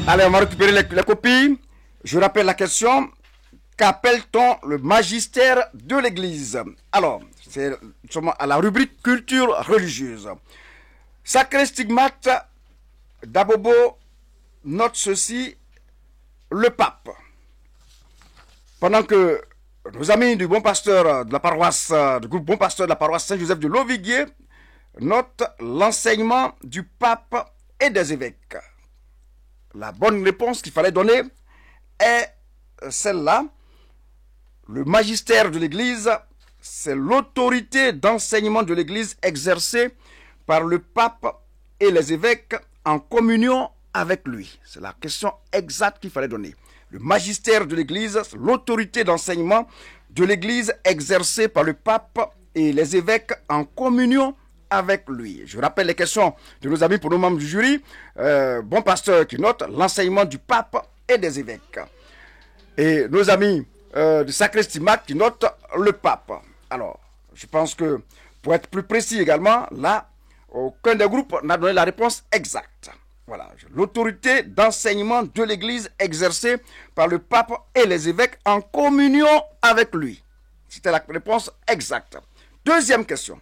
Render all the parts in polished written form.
Allez, on va récupérer les copies. Je rappelle la question. Qu'appelle-t-on le magistère de l'Église? Alors, c'est à la rubrique culture religieuse. Sacré stigmate d'Abobo note ceci, le pape. Pendant que nos amis du bon pasteur de la paroisse, du groupe bon pasteur de la paroisse Saint-Joseph de Loviguier notent l'enseignement du pape et des évêques. La bonne réponse qu'il fallait donner est celle-là. Le magistère de l'Église, c'est l'autorité d'enseignement de l'Église exercée par le pape et les évêques en communion avec lui. C'est la question exacte qu'il fallait donner. Le magistère de l'Église, c'est l'autorité d'enseignement de l'Église exercée par le pape et les évêques en communion avec lui. Je rappelle les questions de nos amis pour nos membres du jury. Bon pasteur qui note l'enseignement du pape et des évêques. Et nos amis du Sacré Stigmate qui notent le pape. Alors, je pense que pour être plus précis également, là, aucun des groupes n'a donné la réponse exacte. Voilà, l'autorité d'enseignement de l'Église exercée par le pape et les évêques en communion avec lui. C'était la réponse exacte. Deuxième question.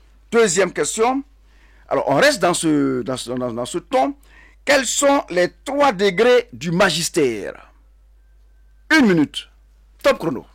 Alors, on reste dans ce ton. Quels sont les 3 degrés du magistère? 1 minute. Top chrono.